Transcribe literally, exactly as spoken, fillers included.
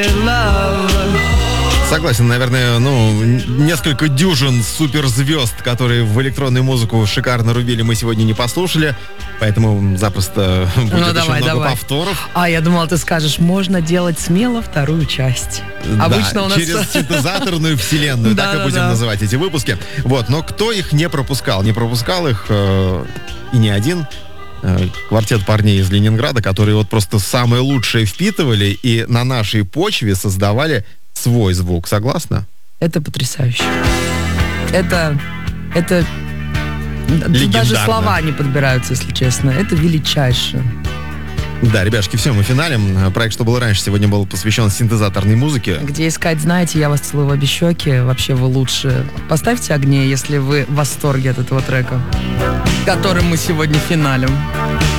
Согласен, наверное, ну, несколько дюжин суперзвезд, которые в электронную музыку шикарно рубили, мы сегодня не послушали, поэтому запросто будет Ну, еще давай, много давай. повторов. А, я думала, ты скажешь, можно делать смело вторую часть. Да, Обычно у нас... через синтезаторную вселенную, так и Да, будем да, да. называть эти выпуски. Вот, но кто их не пропускал? Не пропускал их э, и не один. Э, Квартет парней из Ленинграда, которые вот просто самые лучшие впитывали и на нашей почве создавали свой звук. Согласна? Это потрясающе. Это... Это... Тут даже Легендарно. слова не подбираются, если честно. Это величайшее. Да, ребяшки, все, мы финалем. Проект «Что было раньше» сегодня был посвящен синтезаторной музыке. Где искать, знаете, я вас целую в обе щеки. Вообще вы лучше. Поставьте огне, если вы в восторге от этого трека, которым мы сегодня финалим.